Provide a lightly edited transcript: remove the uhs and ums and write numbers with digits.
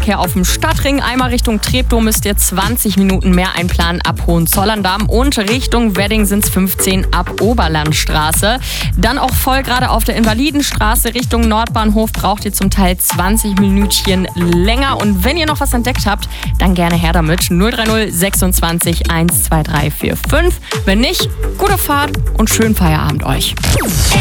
Verkehr auf dem Stadtring. Einmal Richtung Treptow müsst ihr 20 Minuten mehr einplanen ab Hohenzollern-Damm und Richtung Wedding sind es 15 ab Oberlandstraße. Dann auch voll gerade auf der Invalidenstraße Richtung Nordbahnhof braucht ihr zum Teil 20 Minütchen länger. Und wenn ihr noch was entdeckt habt, dann gerne her damit. 030 26 12345. Wenn nicht, gute Fahrt und schönen Feierabend euch.